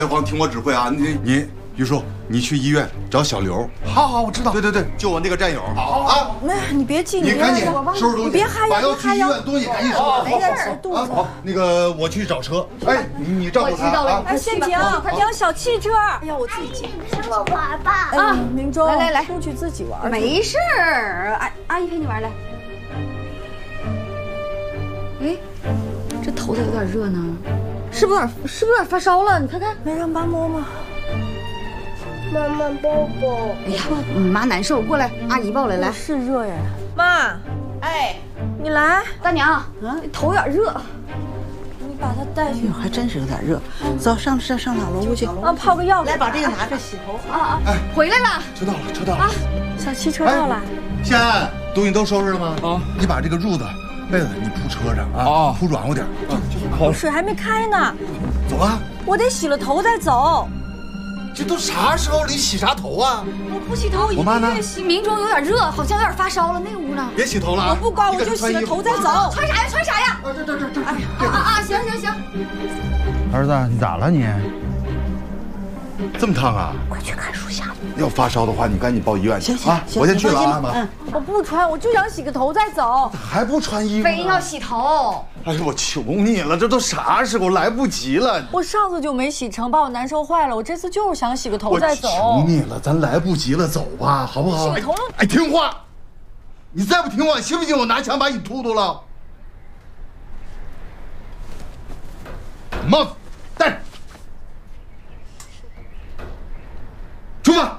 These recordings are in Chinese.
别慌，听我指挥啊！你于叔，你去医院找小刘。 好，我知道。 对，就我那个战友。好啊， 你别急， 你赶紧收拾东西， 你别哈腰， 把要去医院的东西赶紧收拾。 没事，肚子。 好，那个我去找车。哎，你照顾他啊。 哎，陷阱，要小汽车。哎呀，我自己接。 跟我玩吧。 啊，明忠， 来， 出去自己玩。 没事儿，阿姨陪你玩来。哎，这头咋有点热呢？是不是有点发烧了？你看看， 没让妈摸吗？ 妈妈抱抱。 哎呀，妈难受，过来，阿姨抱来，来。 是热呀，妈。 哎， 你来， 大娘，头有点热， 你把它带去。 还真是有点热。走上老楼屋去。 啊，泡个药。 来，把这个拿着洗头。 回来了。 车到了。 小汽车到了。 谢安，东西都收拾了吗？啊，你把这个褥子、被子你铺车上啊，铺软乎点。 好，水还没开呢。 走啊！ 我得洗了头再走。 这都啥时候了，你洗啥头啊？ 我不洗头， 我妈呢？ 明中有点热，好像有点发烧了。那屋呢？ 别洗头了啊！ 我不管，我就洗了头再走。 穿啥呀？ 这。 行。 儿子，你咋了你？ 这么烫啊？ 快去看树下。 要发烧的话，你赶紧报医院去啊！我先去了啊，妈。 我不穿，我就想洗个头再走。 还不穿衣服？ 非要洗头。 哎呀，我求你了，这都啥时候，来不及了。 我上次就没洗成，把我难受坏了。我这次就是想洗个头再走。 我求你了，咱来不及了，走吧，好不好？ 洗头了。 哎，听话！你再不听话，信不信我拿枪把你突突了？帽子戴上。出发！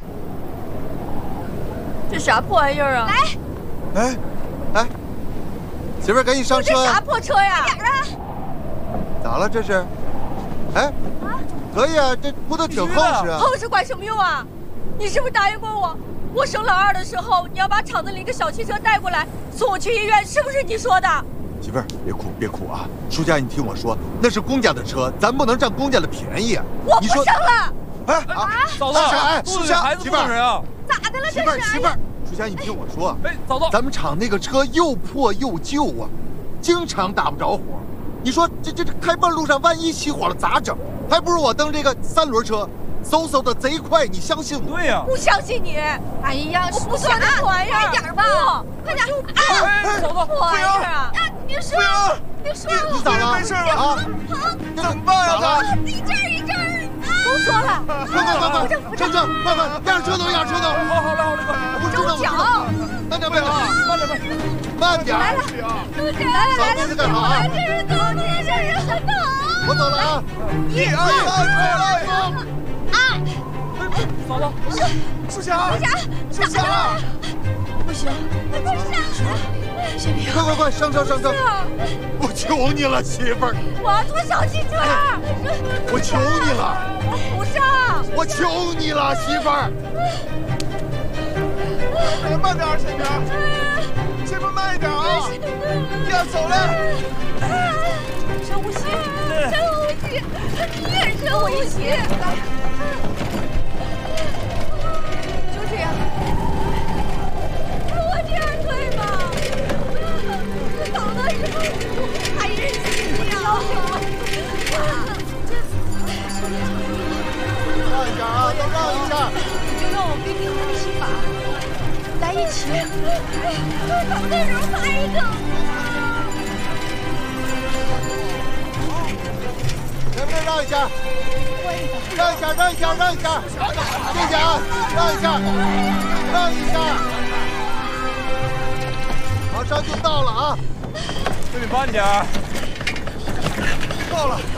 这啥破玩意儿啊！ 哎，媳妇儿，赶紧上车呀！ 这啥破车呀！ 快点啊！ 咋了这是？哎，可以啊，这铺的挺厚实啊。 厚实管什么用啊？你是不是答应过我，我生老二的时候你要把厂子里一个小汽车带过来，送我去医院，是不是你说的？ 媳妇儿，别哭啊！舒家，你听我说，那是公家的车，咱不能占公家的便宜啊！ 我不生了！ 哎， 嫂子， 舒家， 孩子不等人啊！ 咋的了？ 媳妇儿，舒家，你听我说， 哎，嫂子， 咱们厂那个车又破又旧啊，经常打不着火。你说这开半路上万一起火了咋整？还不如我蹬这个3轮车，嗖的贼快，你相信我？ 对呀， 不相信你！哎呀，我不说那玩意儿，快点吧，快点！ 哎，嫂子， 玩意儿啊！你说， 你咋了？没事吧？啊，怎么办呀？他一阵儿。都说了， 快，上车，快，压车头。 好嘞， 我知道。慢点，慢点。 来了， 嫂子干啥？ 这是很疼。 我走了啊！1、2、3，走！ 嫂子，舒霞， 不行，快上！ 快，上车！我求你了，媳妇儿！ 我要坐小汽车。 我求你了！ 我不上！ 我求你了，媳妇儿！ 慢点，前面慢一点啊！要走了。 深呼吸，你也深呼吸。就这样。我这样对吗？走的时候还是心跳。 让一下啊，都让一下。 你就让我给你呼吸法，来一起。走的时候拍一个。 能不能让一下？让一下！谢谢啊，让一下。马上就到了啊！ 这里慢点。 到了。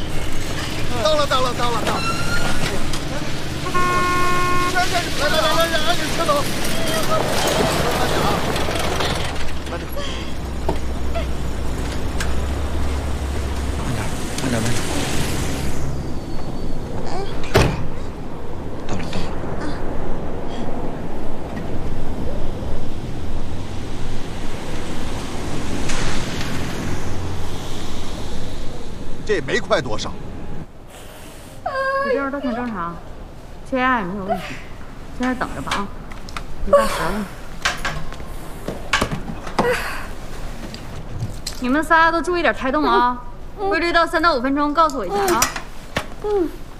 来，按着车头。慢点。到了。这也没快多少。 这边都挺正常，血压也没有问题，在这等着吧啊，你大舌了。你们仨都注意点胎动啊，规律到3到5分钟，告诉我一下啊。